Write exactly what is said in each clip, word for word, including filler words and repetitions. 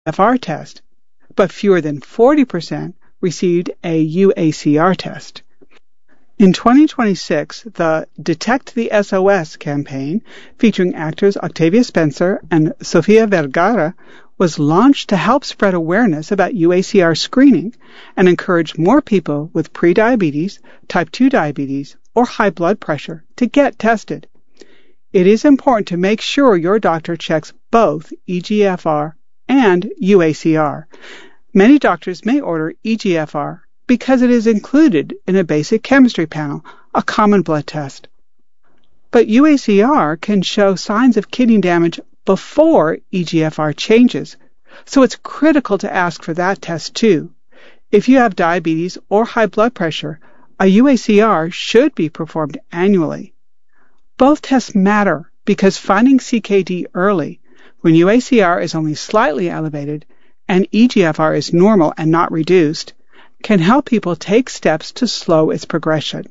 F R test, but fewer than forty percent received a U A C R test. In twenty twenty-six, the Detect the S O S campaign, featuring actors Octavia Spencer and Sofia Vergara, was launched to help spread awareness about U A C R screening and encourage more people with prediabetes, type two diabetes, or high blood pressure to get tested. It is important to make sure your doctor checks both E G F R and U A C R. Many doctors may order E G F R because it is included in a basic chemistry panel, a common blood test. But U A C R can show signs of kidney damage before E G F R changes, so it's critical to ask for that test too. If you have diabetes or high blood pressure, a U A C R should be performed annually. Both tests matter because finding C K D early, when U A C R is only slightly elevated and E G F R is normal and not reduced, can help people take steps to slow its progression.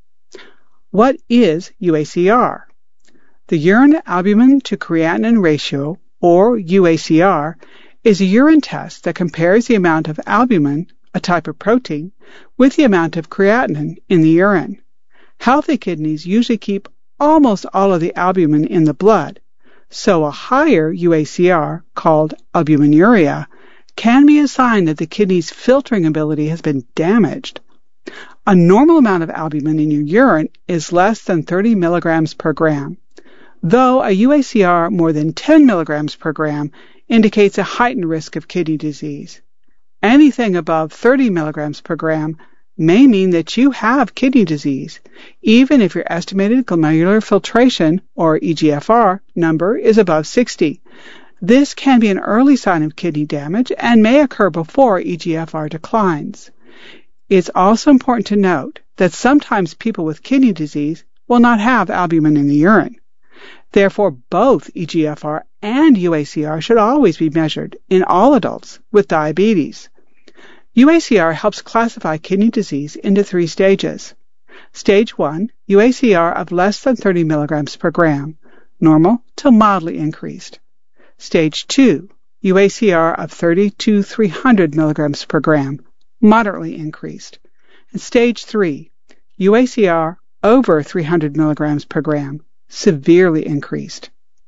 What is U A C R? The urine albumin to creatinine ratio, or U A C R, is a urine test that compares the amount of albumin, a type of protein, with the amount of creatinine in the urine. Healthy kidneys usually keep almost all of the albumin in the blood, so a higher U A C R, called albuminuria, can be a sign that the kidney's filtering ability has been damaged. A normal amount of albumin in your urine is less than thirty milligrams per gram, though a U A C R more than ten milligrams per gram indicates a heightened risk of kidney disease. Anything above thirty milligrams per gram may mean that you have kidney disease, even if your estimated glomerular filtration, or E G F R, number is above sixty. This can be an early sign of kidney damage and may occur before E G F R declines. It's also important to note that sometimes people with kidney disease will not have albumin in the urine. Therefore, both E G F R and U A C R should always be measured in all adults with diabetes. U A C R helps classify kidney disease into three stages. Stage one, U A C R of less than thirty milligrams per gram, normal to mildly increased. Stage two, U A C R of thirty to three hundred milligrams per gram, moderately increased. And stage three, U A C R over three hundred milligrams per gram, severely increased.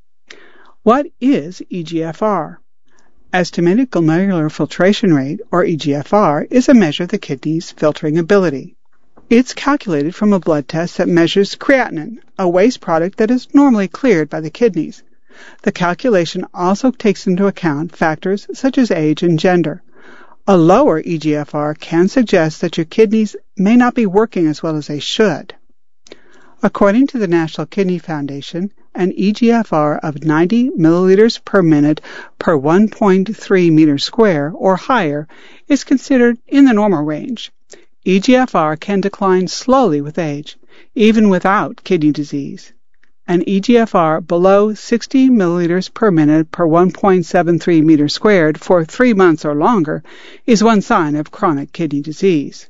What is E G F R? Estimated glomerular filtration rate, or E G F R, is a measure of the kidney's filtering ability. It's calculated from a blood test that measures creatinine, a waste product that is normally cleared by the kidneys. The calculation also takes into account factors such as age and gender. A lower E G F R can suggest that your kidneys may not be working as well as they should. According to the National Kidney Foundation, an E G F R of ninety milliliters per minute per one point three meters square or higher is considered in the normal range. E G F R can decline slowly with age, even without kidney disease. An E G F R below sixty milliliters per minute per one point seven three meters squared for three months or longer is one sign of chronic kidney disease.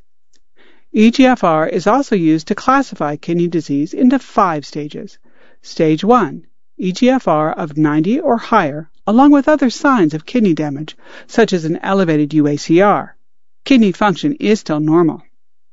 E G F R is also used to classify kidney disease into five stages. Stage one, E G F R of ninety or higher, along with other signs of kidney damage, such as an elevated U A C R. Kidney function is still normal.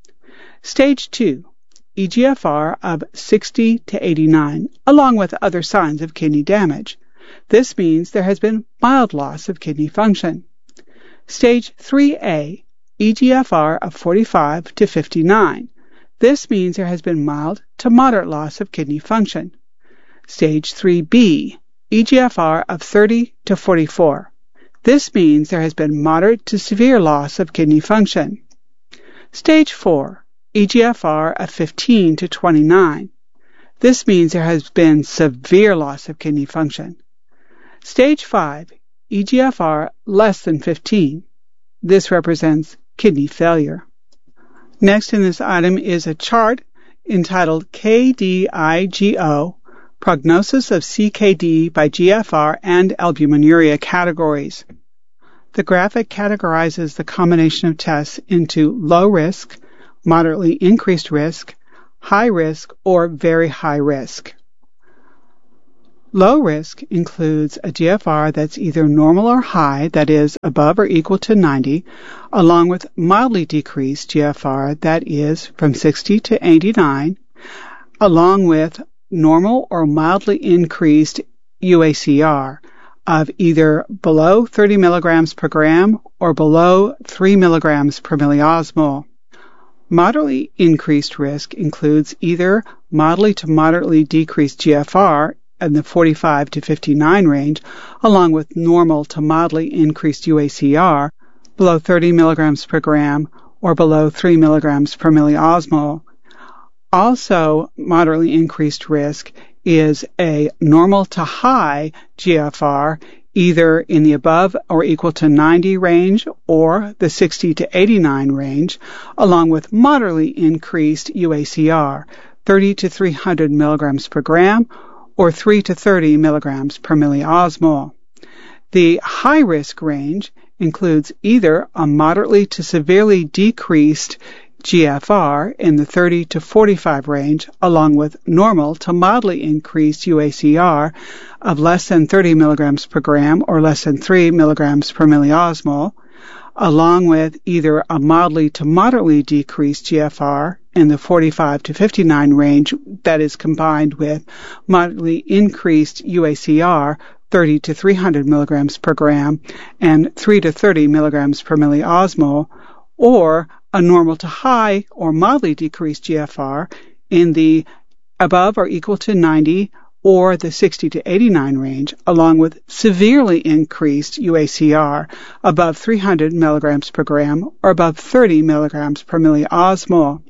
Stage two, E G F R of sixty to eighty-nine, along with other signs of kidney damage. This means there has been mild loss of kidney function. Stage three A, E G F R of forty-five to fifty-nine. This means there has been mild to moderate loss of kidney function. Stage three B, E G F R of thirty to forty-four. This means there has been moderate to severe loss of kidney function. Stage four, E G F R of fifteen to twenty-nine. This means there has been severe loss of kidney function. Stage five, E G F R less than fifteen. This represents kidney failure. Next in this item is a chart entitled K D I G O, Prognosis of C K D by G F R and albuminuria categories. The graphic categorizes the combination of tests into low risk, moderately increased risk, high risk, or very high risk. Low risk includes a G F R that's either normal or high, that is, above or equal to ninety, along with mildly decreased G F R that is from sixty to eighty-nine, along with normal or mildly increased U A C R of either below thirty milligrams per gram or below three milligrams per milliosmol. Moderately increased risk includes either mildly to moderately decreased G F R in the forty-five to fifty-nine range, along with normal to mildly increased U A C R below thirty milligrams per gram or below three milligrams per milliosmol. Also, moderately increased risk is a normal to high G F R, either in the above or equal to ninety range or the sixty to eighty-nine range, along with moderately increased U A C R, thirty to three hundred milligrams per gram or three to thirty milligrams per milliosmol. The high risk range includes either a moderately to severely decreased G F R in the thirty to forty-five range, along with normal to mildly increased U A C R of less than thirty milligrams per gram or less than three milligrams per milliosmol, along with either a mildly to moderately decreased G F R in the forty-five to fifty-nine range that is combined with moderately increased U A C R, thirty to three hundred milligrams per gram and three to thirty milligrams per milliosmol, or a normal to high or mildly decreased G F R in the above or equal to ninety or the sixty to eighty-nine range, along with severely increased U A C R above three hundred milligrams per gram or above thirty milligrams per milliosmol.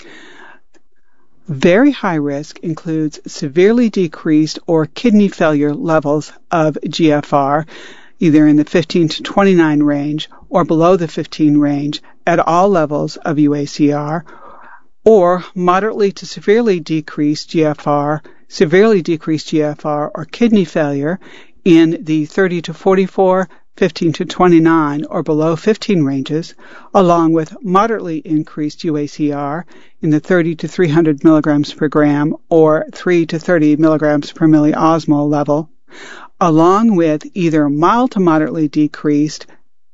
Very high risk includes severely decreased or kidney failure levels of G F R, either in the fifteen to twenty-nine range or below the fifteen range at all levels of U A C R, or moderately to severely decreased G F R, severely decreased G F R or kidney failure in the thirty to forty-four, fifteen to twenty-nine or below fifteen ranges, along with moderately increased U A C R in the thirty to three hundred milligrams per gram or three to thirty milligrams per milliosmol level, along with either mild to moderately decreased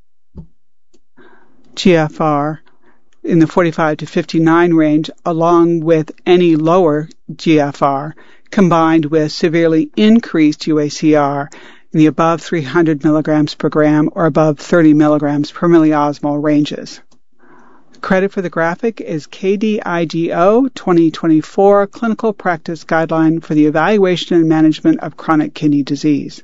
G F R in the forty-five to fifty-nine range, along with any lower G F R, combined with severely increased U A C R in the above three hundred milligrams per gram or above thirty milligrams per milliosmol ranges. Credit for the graphic is K D I G O twenty twenty-four Clinical Practice Guideline for the Evaluation and Management of Chronic Kidney Disease.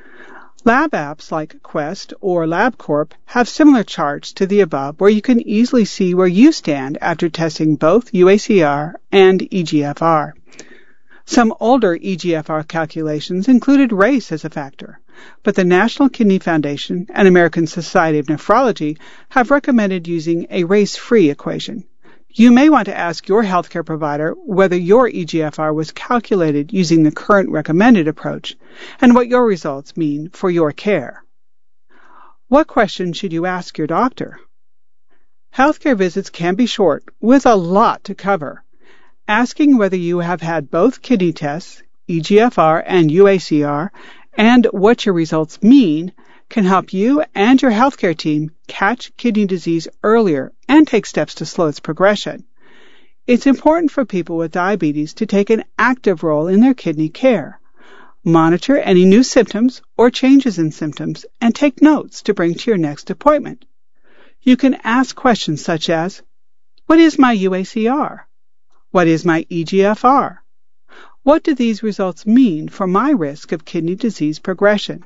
Lab apps like Quest or LabCorp have similar charts to the above where you can easily see where you stand after testing both U A C R and E G F R. Some older E G F R calculations included race as a factor, but the National Kidney Foundation and American Society of Nephrology have recommended using a race-free equation. You may want to ask your healthcare provider whether your E G F R was calculated using the current recommended approach and what your results mean for your care. What question should you ask your doctor? Healthcare visits can be short with a lot to cover. Asking whether you have had both kidney tests, E G F R and U A C R, and what your results mean can help you and your healthcare team catch kidney disease earlier and take steps to slow its progression. It's important for people with diabetes to take an active role in their kidney care. Monitor any new symptoms or changes in symptoms and take notes to bring to your next appointment. You can ask questions such as, what is my U A C R? What is my E G F R? What do these results mean for my risk of kidney disease progression?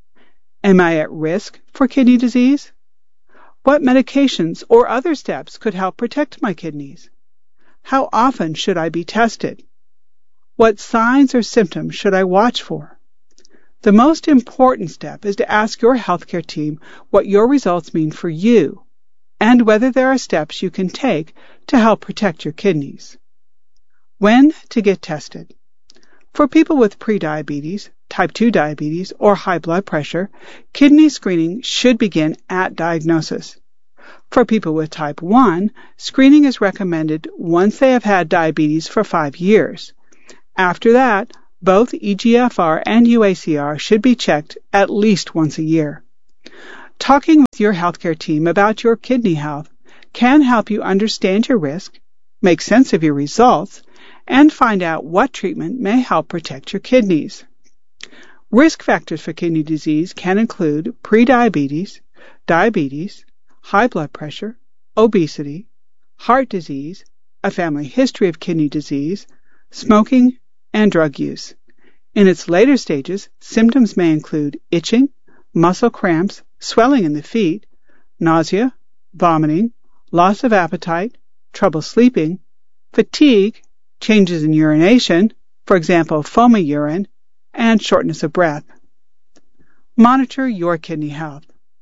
Am I at risk for kidney disease? What medications or other steps could help protect my kidneys? How often should I be tested? What signs or symptoms should I watch for? The most important step is to ask your healthcare team what your results mean for you and whether there are steps you can take to help protect your kidneys. When to get tested? For people with prediabetes, type two diabetes, or high blood pressure, kidney screening should begin at diagnosis. For people with type one, screening is recommended once they have had diabetes for five years. After that, Both E G F R and U A C R should be checked at least once a year. Talking with your healthcare team about your kidney health can help you understand your risk, make sense of your results, and find out what treatment may help protect your kidneys. Risk factors for kidney disease can include prediabetes, diabetes, high blood pressure, obesity, heart disease, a family history of kidney disease, smoking, and drug use. In its later stages, symptoms may include itching, muscle cramps, swelling in the feet, nausea, vomiting, loss of appetite, trouble sleeping, fatigue, changes in urination, for example, foamy urine, and shortness of breath. Monitor your kidney health.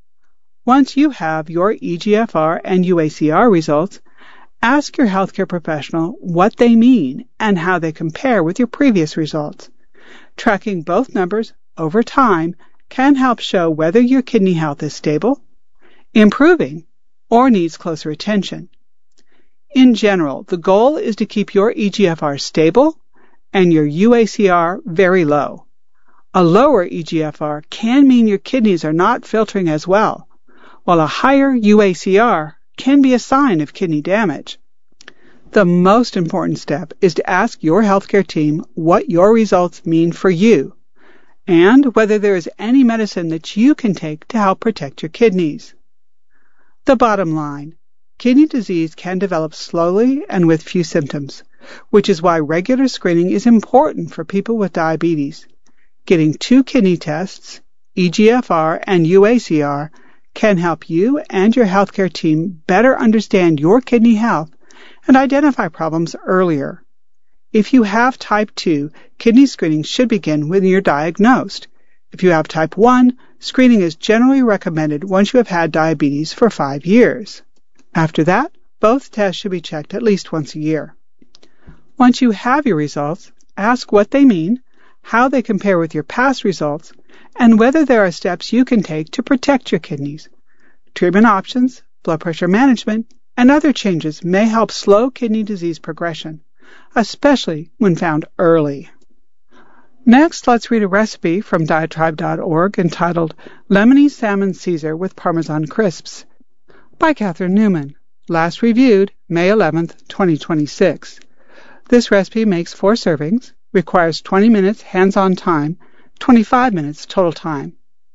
Once you have your E G F R and U A C R results, ask your healthcare professional what they mean and how they compare with your previous results. Tracking both numbers over time can help show whether your kidney health is stable, improving, or needs closer attention. In general, the goal is to keep your E G F R stable and your U A C R very low. A lower E G F R can mean your kidneys are not filtering as well, while a higher U A C R can be a sign of kidney damage. The most important step is to ask your healthcare team what your results mean for you, and whether there is any medicine that you can take to help protect your kidneys. The bottom line, kidney disease can develop slowly and with few symptoms, which is why regular screening is important for people with diabetes. Getting two kidney tests, E G F R and U A C R, can help you and your healthcare team better understand your kidney health and identify problems earlier. If you have type two, kidney screening should begin when you're diagnosed. If you have type one, screening is generally recommended once you have had diabetes for five years. After that, both tests should be checked at least once a year. Once you have your results, ask what they mean, how they compare with your past results, and whether there are steps you can take to protect your kidneys. Treatment options, blood pressure management, and other changes may help slow kidney disease progression, especially when found early. Next, let's read a recipe from diatribe dot org entitled Lemony Salmon Caesar with Parmesan Crisps by Catherine Newman, last reviewed May eleventh, twenty twenty-six. This recipe makes four servings, requires twenty minutes hands-on time, twenty-five minutes total time.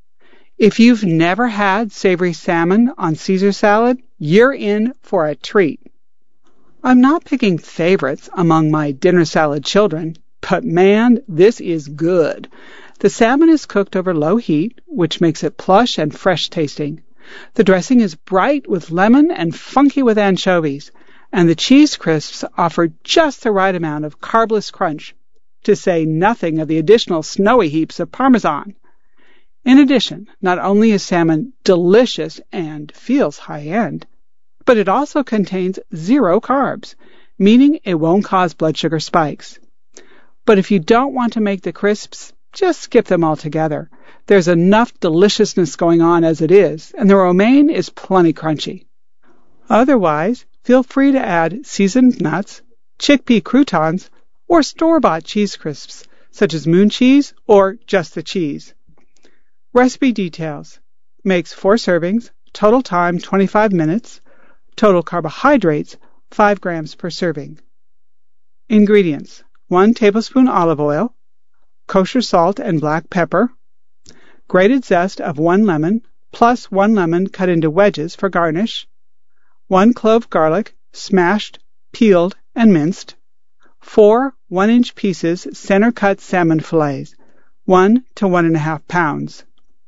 If you've never had savory salmon on Caesar salad, you're in for a treat. I'm not picking favorites among my dinner salad children, but man, this is good. The salmon is cooked over low heat, which makes it plush and fresh tasting. The dressing is bright with lemon and funky with anchovies, and the cheese crisps offer just the right amount of carbless crunch, to say nothing of the additional snowy heaps of Parmesan. In addition, not only is salmon delicious and feels high-end, but it also contains zero carbs, meaning it won't cause blood sugar spikes. But if you don't want to make the crisps, just skip them altogether. There's enough deliciousness going on as it is, and the romaine is plenty crunchy. Otherwise, feel free to add seasoned nuts, chickpea croutons, or store-bought cheese crisps, such as moon cheese or just the cheese. Recipe details. Makes four servings, total time twenty-five minutes, total carbohydrates five grams per serving. Ingredients. one tablespoon olive oil, kosher salt and black pepper, grated zest of one lemon, plus one lemon cut into wedges for garnish, one clove garlic, smashed, peeled, and minced, four one-inch pieces center-cut salmon fillets, one to one and a half pounds,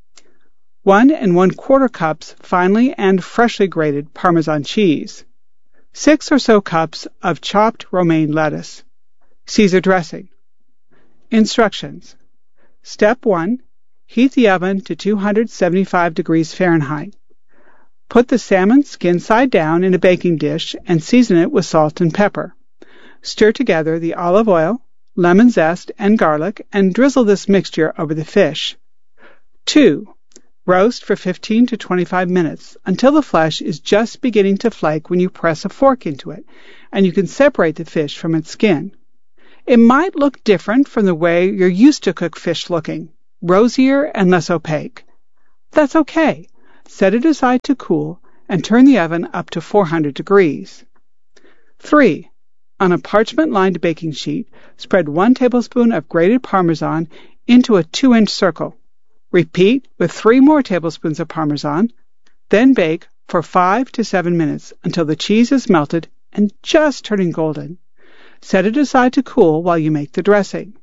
one and one quarter cups finely and freshly grated Parmesan cheese, six or so cups of chopped romaine lettuce, Caesar dressing. Instructions. Step one. Heat the oven to two hundred seventy-five degrees Fahrenheit. Put the salmon skin side down in a baking dish and season it with salt and pepper. Stir together the olive oil, lemon zest, and garlic, and drizzle this mixture over the fish. two. Roast for fifteen to twenty-five minutes until the flesh is just beginning to flake when you press a fork into it, and you can separate the fish from its skin. It might look different from the way you're used to cooked fish looking, rosier and less opaque. That's okay. Set it aside to cool and turn the oven up to four hundred degrees. three. On a parchment-lined baking sheet, spread one tablespoon of grated Parmesan into a two-inch circle. Repeat with three more tablespoons of Parmesan, then bake for five to seven minutes until the cheese is melted and just turning golden. Set it aside to cool while you make the dressing.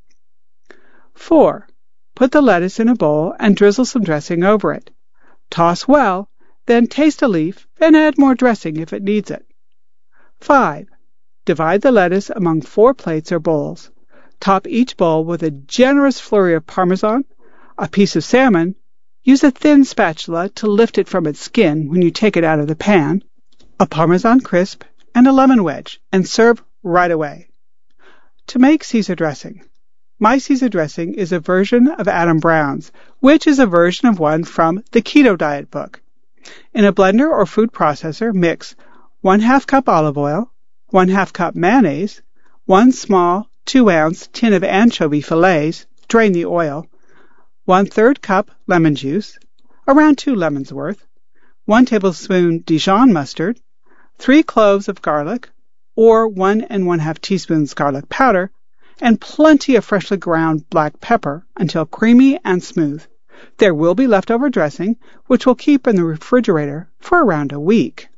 four. Put the lettuce in a bowl and drizzle some dressing over it. Toss well, then taste a leaf and add more dressing if it needs it. five. Divide the lettuce among four plates or bowls. Top each bowl with a generous flurry of Parmesan, a piece of salmon. Use a thin spatula to lift it from its skin when you take it out of the pan, a Parmesan crisp, and a lemon wedge, and serve right away. To make Caesar dressing. My Caesar dressing is a version of Adam Brown's, which is a version of one from the Keto Diet book. In a blender or food processor, mix one half cup olive oil, one half cup mayonnaise, one small two ounce tin of anchovy fillets, drain the oil, one third cup lemon juice, around two lemons worth, one tablespoon Dijon mustard, three cloves of garlic, or one and one half teaspoons garlic powder, and plenty of freshly ground black pepper until creamy and smooth. There will be leftover dressing, which will keep in the refrigerator for around a week.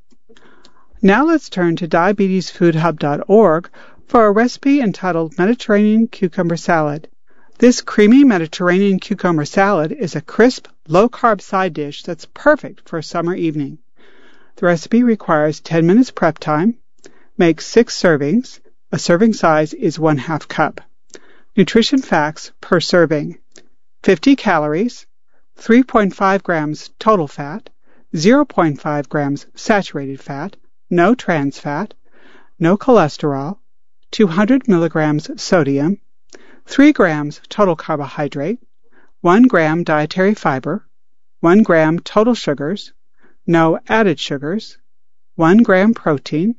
Now let's turn to diabetes food hub dot org for a recipe entitled Mediterranean Cucumber Salad. This creamy Mediterranean cucumber salad is a crisp, low-carb side dish that's perfect for a summer evening. The recipe requires ten minutes prep time. Make six servings. A serving size is one half cup. Nutrition facts per serving. fifty calories, three point five grams total fat, zero point five grams saturated fat, no trans fat, no cholesterol, two hundred milligrams sodium, three grams total carbohydrate, one gram dietary fiber, one gram total sugars, no added sugars, one gram protein,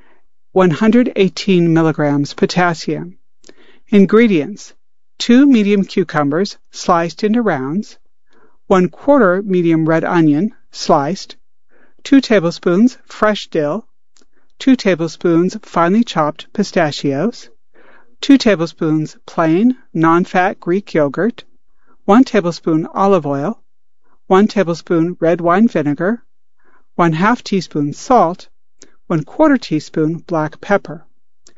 one hundred eighteen milligrams potassium. Ingredients: two medium cucumbers sliced into rounds, one quarter medium red onion sliced, two tablespoons fresh dill, two tablespoons finely chopped pistachios, two tablespoons plain non-fat Greek yogurt, one tablespoon olive oil, one tablespoon red wine vinegar, one half teaspoon salt, one quarter teaspoon black pepper.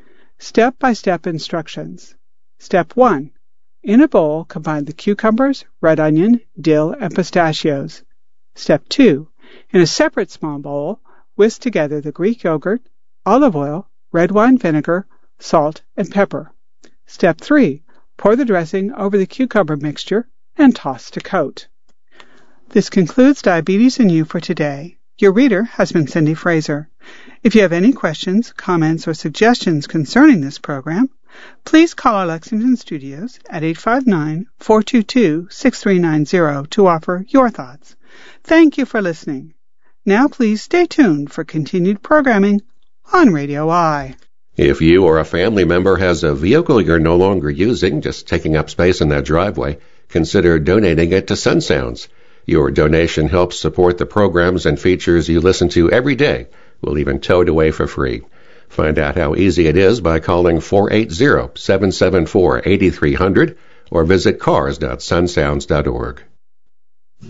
Step-by-step instructions. Step one. In a bowl, combine the cucumbers, red onion, dill, and pistachios. Step two. In a separate small bowl, whisk together the Greek yogurt, olive oil, red wine vinegar, salt, and pepper. Step three. Pour the dressing over the cucumber mixture and toss to coat. This concludes Diabetes and You for today. Your reader has been Cindy Fraser. If you have any questions, comments, or suggestions concerning this program, please call our Lexington studios at eight five nine, four two two, six three nine zero to offer your thoughts. Thank you for listening. Now please stay tuned for continued programming on Radio I. If you or a family member has a vehicle you're no longer using, just taking up space in that driveway, consider donating it to Sun Sounds. Your donation helps support the programs and features you listen to every day. We'll even tow it away for free. Find out how easy it is by calling four eight zero, seven seven four, eight three zero zero or visit cars dot sun sounds dot org.